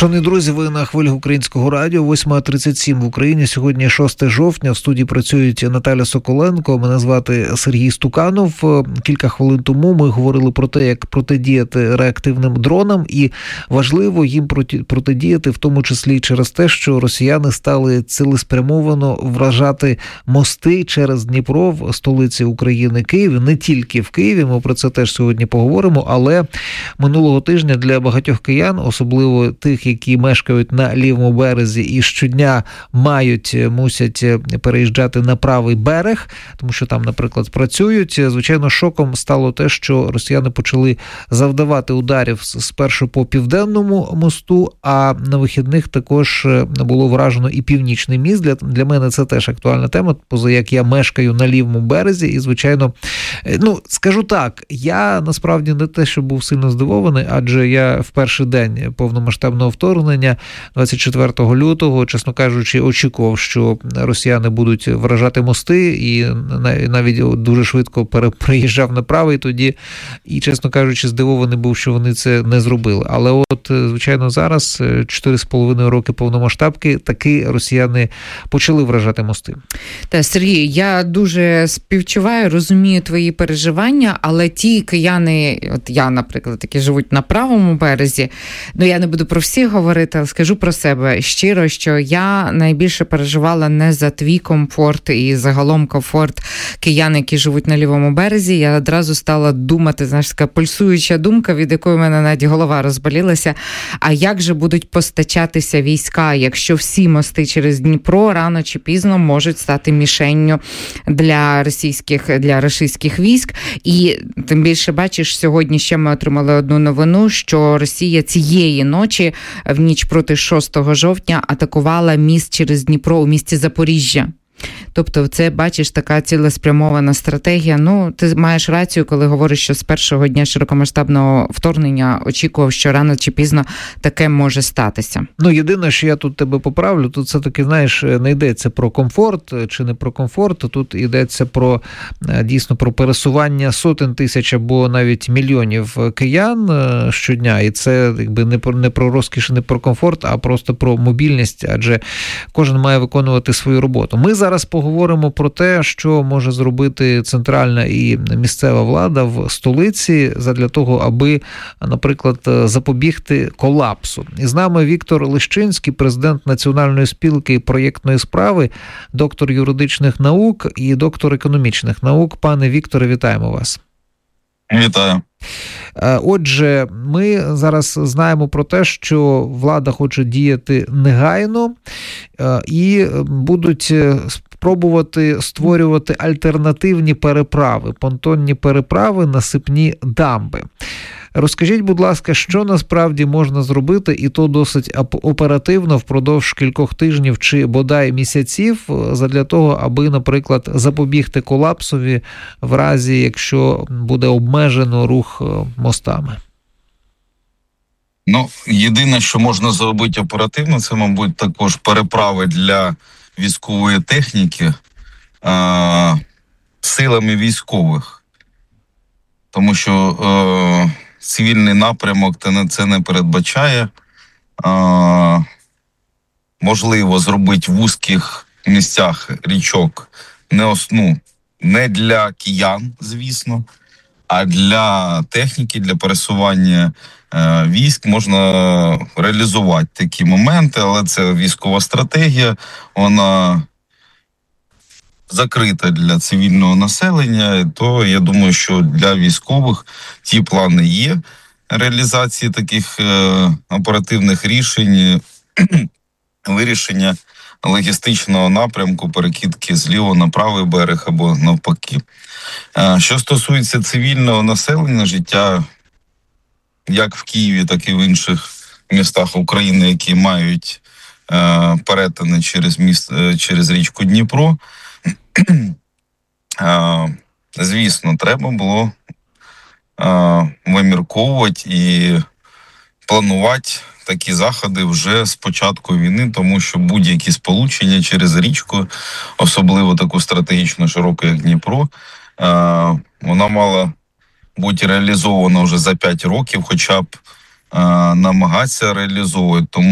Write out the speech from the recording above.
Шановні друзі, ви на хвилях Українського радіо, 8:37 в Україні. Сьогодні 6 жовтня. В студії працюють Наталя Соколенко, мене звати Сергій Стуканов. Кілька хвилин тому ми говорили про те, як протидіяти реактивним дронам, і важливо їм протидіяти, в тому числі через те, що росіяни стали цілеспрямовано вражати мости через Дніпро в столиці України Києві. Не тільки в Києві, ми про це теж сьогодні поговоримо, але минулого тижня для багатьох киян, особливо тих, які мешкають на лівому березі і щодня мусять переїжджати на правий берег, тому що там, наприклад, працюють. Звичайно, шоком стало те, що росіяни почали завдавати ударів спершу по Південному мосту, а на вихідних також було вражено і Північний міст. Для мене це теж актуальна тема, поза як я мешкаю на лівому березі і, звичайно, скажу так, я насправді не те, що був сильно здивований, адже я в перший день повномасштабного вторгнення 24 лютого, чесно кажучи, очікував, що росіяни будуть вражати мости, і навіть дуже швидко переїжджав на правий тоді, і, чесно кажучи, здивований був, що вони це не зробили. Але от, звичайно, зараз, 4,5 роки повномасштабки, таки росіяни почали вражати мости. Та, Сергій, я дуже співчуваю, розумію твої переживання, але ті кияни, от я, наприклад, які живуть на правому березі, я не буду про всіх говорити, але скажу про себе щиро, що я найбільше переживала не за твій комфорт і загалом комфорт киян, які живуть на лівому березі. Я одразу стала думати, така пульсуюча думка, від якої в мене навіть голова розболілася, а як же будуть постачатися війська, якщо всі мости через Дніпро рано чи пізно можуть стати мішенню для російських військ. І тим більше, бачиш, сьогодні ще ми отримали одну новину, що Росія цієї ночі, в ніч проти 6 жовтня, атакувала міст через Дніпро у місті Запоріжжя. Тобто це, бачиш, така цілеспрямована стратегія. Ти маєш рацію, коли говориш, що з першого дня широкомасштабного вторгнення очікував, що рано чи пізно таке може статися. Єдине, що я тут тебе поправлю, тут все-таки, не йдеться про комфорт чи не про комфорт, тут йдеться дійсно про пересування сотень тисяч або навіть мільйонів киян щодня, і це не про розкіш, не про комфорт, а просто про мобільність, адже кожен має виконувати свою роботу. Ми зараз поговоримо про те, що може зробити центральна і місцева влада в столиці задля того, аби, наприклад, запобігти колапсу. І з нами Віктор Лищинський, президент Національної спілки проєктної справи, доктор юридичних наук і доктор економічних наук. Пане Вікторе, вітаємо вас. Вітаю. Отже, ми зараз знаємо про те, що влада хоче діяти негайно і будуть спробувати створювати альтернативні переправи, понтонні переправи, насипні дамби. Розкажіть, будь ласка, що насправді можна зробити, і то досить оперативно впродовж кількох тижнів чи бодай місяців, задля того, аби, наприклад, запобігти колапсові в разі, якщо буде обмежено рух мостами? Єдине, що можна зробити оперативно, це, мабуть, також переправи для військової техніки силами військових. Тому що цивільний напрямок це не передбачає. Можливо зробити в вузьких місцях річок не для киян, звісно, а для техніки, для пересування військ можна реалізувати такі моменти, але це військова стратегія, вона закрита для цивільного населення, то я думаю, що для військових ті плани є реалізації таких оперативних рішень, вирішення логістичного напрямку, перекидки з лівого на правий берег або навпаки. Що стосується цивільного населення, життя як в Києві, так і в інших містах України, які мають перетини через річку Дніпро, звісно, треба було вимірковувати і планувати такі заходи вже з початку війни, тому що будь-які сполучення через річку, особливо таку стратегічно широку, як Дніпро, вона мала бути реалізована вже за 5 років, хоча б намагатися реалізовувати. Тому